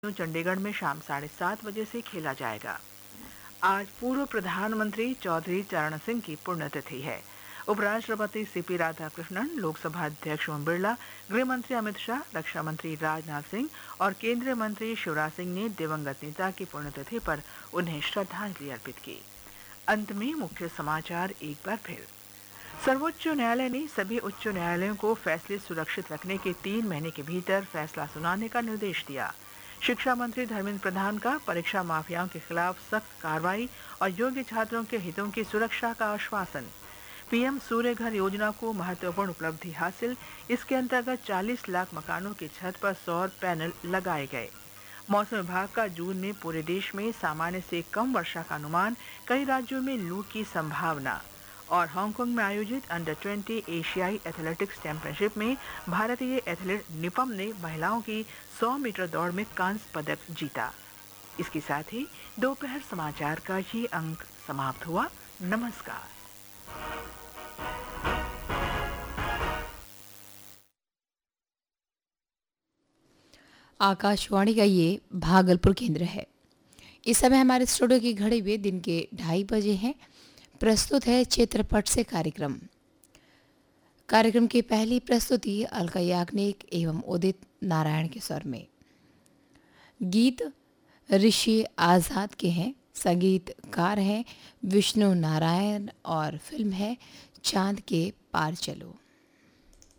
चंडीगढ़ में शाम 7:30 बजे से खेला जाएगा। आज पूर्व प्रधानमंत्री चौधरी चरण सिंह की पुण्यतिथि है। उपराष्ट्रपति सीपी राधाकृष्णन, लोकसभा अध्यक्ष ओम बिरला, गृह मंत्री अमित शाह, रक्षा मंत्री राजनाथ सिंह और केंद्रीय मंत्री शिवराज सिंह ने दिवंगत नेता की पुण्यतिथि पर उन्हें श्रद्धांजलि अर्पित की। अंत में मुख्य समाचार एक बार फिर। सर्वोच्च न्यायालय ने सभी उच्च न्यायालयों को फैसले सुरक्षित रखने के 3 महीने के भीतर फैसला सुनाने का निर्देश दिया। शिक्षा मंत्री धर्मेंद्र प्रधान का परीक्षा माफियाओं के खिलाफ सख्त कार्रवाई और योग्य छात्रों के हितों की सुरक्षा का आश्वासन। पीएम सूर्य घर योजना को महत्वपूर्ण उपलब्धि हासिल। इसके अंतर्गत 40 लाख मकानों की छत पर सौर पैनल लगाए गए। मौसम विभाग का जून में पूरे देश में सामान्य से कम वर्षा का अनुमान। कई राज्यों में लू की संभावना। और हांगकांग में आयोजित अंडर 20 एशियाई एथलेटिक्स चैंपियनशिप में भारतीय एथलीट निपम ने महिलाओं की 100 मीटर दौड़ में कांस्य पदक जीता। इसके साथ ही दोपहर समाचार का ये अंक समाप्त हुआ। नमस्कार। आकाशवाणी का ये भागलपुर केंद्र है। इस समय हमारे स्टूडियो की घड़ी में दिन के 2:30 हैं। प्रस्तुत है चित्रपट से कार्यक्रम की पहली प्रस्तुति अलका याग्निक एवं उदित नारायण के स्वर में। गीत ऋषि आज़ाद के हैं, संगीतकार हैं विष्णु नारायण और फिल्म है चांद के पार चलो।